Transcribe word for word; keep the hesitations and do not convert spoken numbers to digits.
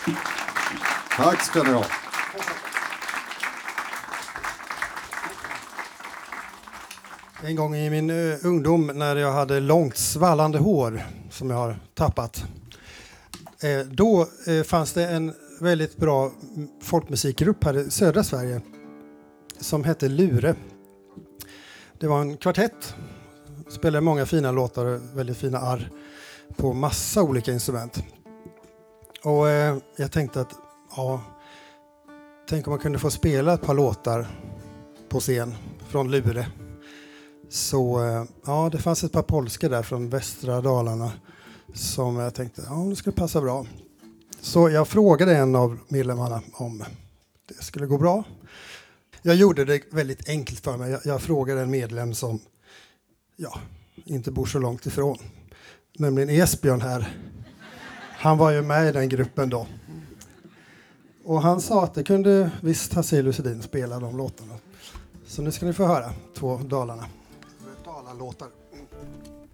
Tack ska ni ha. En gång i min uh, ungdom när jag hade långt svallande hår som jag har tappat. Eh, då eh, fanns det en väldigt bra folkmusikgrupp här i södra Sverige som hette Lure. Det var en kvartett. Spelade många fina låtar och väldigt fina arr på massa olika instrument. Och eh, jag tänkte att ja, tänk om man kunde få spela ett par låtar på scen från Lure. Så ja, det fanns ett par polska där från västra Dalarna som jag tänkte, ja, det skulle passa bra. Så jag frågade en av medlemmarna om det skulle gå bra. Jag gjorde det väldigt enkelt för mig. Jag, jag frågade en medlem som ja, inte bor så långt ifrån. Nämligen Esbjörn här. Han var ju med i den gruppen då. Och han sa att det kunde visst Hazelius Edin spela de låtarna. Så nu ska ni få höra två Dalarna. Dalarlåtar.